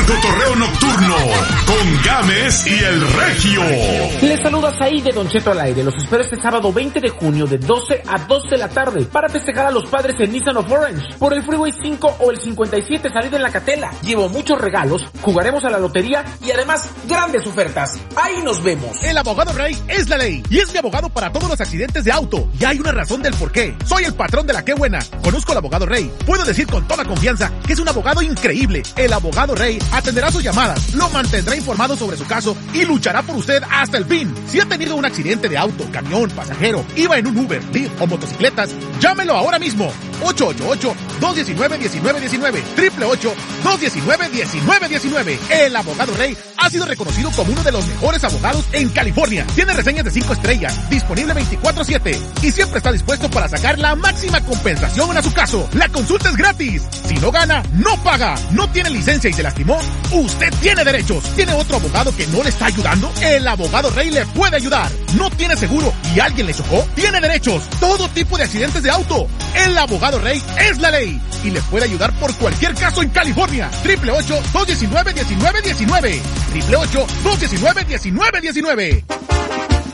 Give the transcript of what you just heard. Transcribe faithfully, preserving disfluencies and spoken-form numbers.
mejor cotorreo nocturno con Gámez y el Regio. Les saluda Saí de Don Cheto al aire. Los espero este sábado veinte de junio de doce a dos de la tarde para festejar a los padres en Nissan of Orange por el Freeway cinco o el cincuenta y siete salida en la Catela. Llevo muchos regalos, jugaremos a la lotería y además grandes ofertas. Ahí nos vemos. El abogado Rey es la ley y es mi abogado para todos los accidentes de auto. Y hay una razón del por qué. Soy el patrón de la Qué Buena. Conozco al abogado Rey. Puedo decir con toda confianza que es un abogado increíble. El abogado Rey atenderá sus llamadas, lo mantendrá informado sobre su caso y luchará por usted hasta el fin. Si ha tenido un accidente de auto, camión, pasajero, iba en un Uber, Lyft o motocicletas, llámelo ahora mismo. ocho ocho ocho, dos uno nueve, uno nueve uno nueve, ocho ocho ocho, dos uno nueve, uno nueve uno nueve. El abogado Rey ha sido reconocido como uno de los mejores abogados en California. Tiene reseñas de cinco estrellas, disponible veinticuatro siete y siempre está dispuesto para sacar la máxima compensación a su caso. La consulta es gratis. Si no gana, no paga. No tiene licencia y se lastimó, usted tiene derechos. ¿Tiene otro abogado que no le está ayudando? El abogado Rey le puede ayudar. ¿No tiene seguro y alguien le chocó? Tiene derechos. Todo tipo de accidentes de auto. El abogado Rey es la ley y le puede ayudar por cualquier caso en California. Triple ocho, dos diecinueve, diecinueve diecinueve. Triple ocho, dos diecinueve, diecinueve diecinueve.